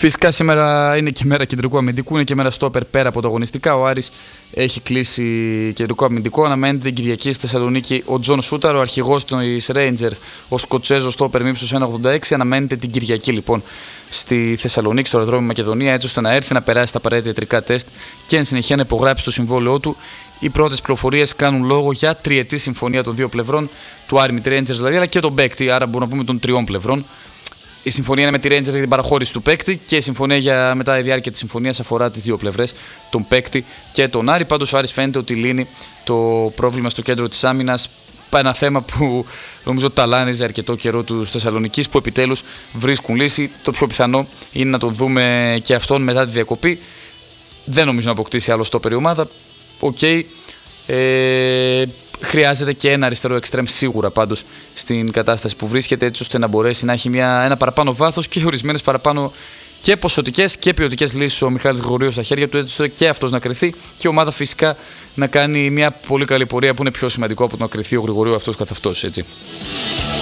Φυσικά σήμερα είναι και μέρα κεντρικού αμυντικού, είναι και μέρα στόπερ πέρα από τα αγωνιστικά. Ο Άρης έχει κλείσει κεντρικό αμυντικό. Αναμένεται την Κυριακή στη Θεσσαλονίκη ο Τζον Σούταρ, ο αρχηγός της Rangers, ο Σκοτσέζος στόπερ με ύψος 1,86. Αναμένεται την Κυριακή λοιπόν στη Θεσσαλονίκη, στο αεροδρόμιο Μακεδονία, έτσι ώστε να έρθει να περάσει τα απαραίτητα ιατρικά τεστ και εν συνεχεία να υπογράψει το συμβόλαιό του. Οι πρώτες πληροφορίες κάνουν λόγο για τριετή συμφωνία των δύο πλευρών, του Άρη με τη Rangers δηλαδή, αλλά και τον παίκτη, άρα μπορούμε να πούμε των τριών πλευρών. Η συμφωνία είναι με τη Rangers για την παραχώρηση του παίκτη και η συμφωνία μετά η διάρκεια της συμφωνίας αφορά τις δύο πλευρές, τον παίκτη και τον Άρη. Πάντως ο Άρης φαίνεται ότι λύνει το πρόβλημα στο κέντρο της άμυνας. Ένα θέμα που νομίζω ταλάνιζε αρκετό καιρό τους Θεσσαλονικείς, που επιτέλους βρίσκουν λύση. Το πιο πιθανό είναι να το δούμε και αυτόν μετά τη διακοπή. Δεν νομίζω να αποκτήσει άλλο στόπερ η ομάδα. Χρειάζεται και ένα αριστερό εξτρέμ σίγουρα πάντως στην κατάσταση που βρίσκεται, έτσι ώστε να μπορέσει να έχει ένα παραπάνω βάθος και ορισμένες παραπάνω και ποσοτικές και ποιοτικές λύσεις ο Μιχάλης Γρηγορίου στα χέρια του, έτσι ώστε και αυτός να κρυθεί και η ομάδα φυσικά να κάνει μια πολύ καλή πορεία, που είναι πιο σημαντικό από το να κρυθεί ο Γρηγορίου αυτός καθ' αυτός, έτσι.